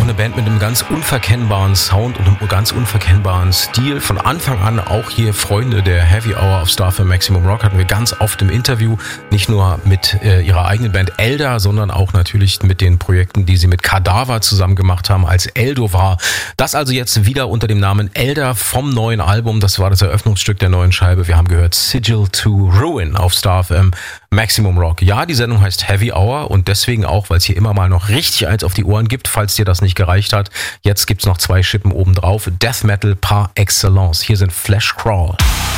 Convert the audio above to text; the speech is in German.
eine Band mit einem ganz unverkennbaren Sound und einem ganz unverkennbaren Stil. Von Anfang an auch hier Freunde der Heavy Hour auf Star FM Maximum Rock hatten wir ganz oft im Interview. Nicht nur mit ihrer eigenen Band Elder, sondern auch natürlich mit den Projekten, die sie mit Kadaver zusammen gemacht haben als Eldovar. Das also jetzt wieder unter dem Namen Elder vom neuen Album. Das war das Eröffnungsstück der neuen Scheibe. Wir haben gehört Sigil to Ruin auf Star FM Maximum Rock. Ja, die Sendung heißt Heavy Hour und deswegen auch, weil es hier immer mal noch richtig eins auf die Ohren gibt, falls dir das nicht gereicht hat. Jetzt gibt's noch 2 Schippen obendrauf. Death Metal par excellence. Hier sind Flesh Crawl.